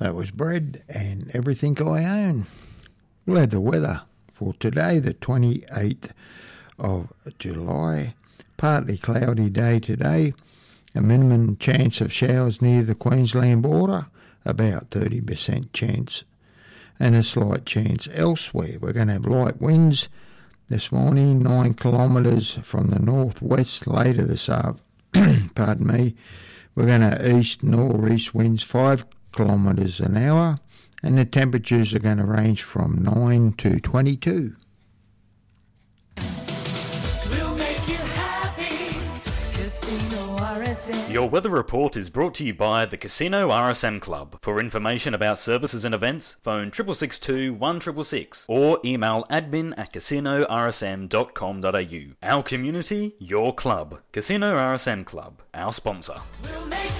That was bread and everything I own. We'll have the weather for today, the 28th of July. Partly cloudy day today. A minimum chance of showers near the Queensland border, about 30% chance. And a slight chance elsewhere. We're going to have light winds this morning, 9 kilometres from the northwest. Later this pardon me, we're going to east-northeast winds 5 kilometres an hour, and the temperatures are going to range from 9 to 22. We'll make you happy. Casino RSM. Your weather report is brought to you by the Casino RSM Club. For information about services and events, phone 6662 1666 or email admin@casinorsm.com.au. Our community, your club. Casino RSM Club, our sponsor. We'll make